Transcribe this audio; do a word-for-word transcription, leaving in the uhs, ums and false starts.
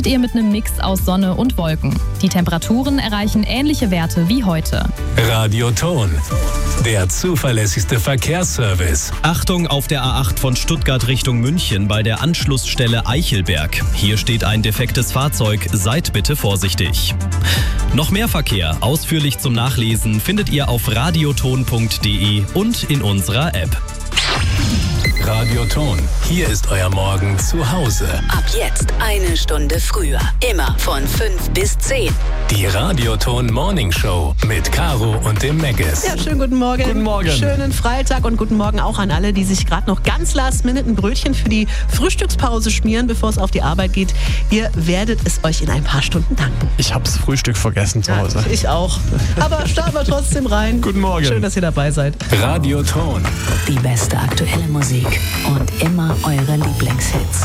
startet ihr mit einem Mix aus Sonne und Wolken. Die Temperaturen erreichen ähnliche Werte wie heute. Radioton, der zuverlässigste Verkehrsservice. Achtung auf der A acht von Stuttgart Richtung München bei der Anschlussstelle Eichelberg. Hier steht ein defektes Fahrzeug, seid bitte vorsichtig. Noch mehr Verkehr, ausführlich zum Nachlesen, findet ihr auf radioton punkt de und in unserer App. Radioton, hier ist euer Morgen zu Hause. Ab jetzt eine Stunde früher. Immer von fünf bis zehn. Die Radioton Morning Show mit Caro und dem Meggis. Ja, schönen guten Morgen. Guten Morgen. Schönen Freitag und guten Morgen auch an alle, die sich gerade noch ganz last minute ein Brötchen für die Frühstückspause schmieren, bevor es auf die Arbeit geht. Ihr werdet es euch in ein paar Stunden danken. Ich habe das Frühstück vergessen zu Hause. Ja, ich auch. Aber starten wir trotzdem rein. Guten Morgen. Schön, dass ihr dabei seid. Radioton. Die beste aktuelle Musik und immer eure Lieblingshits.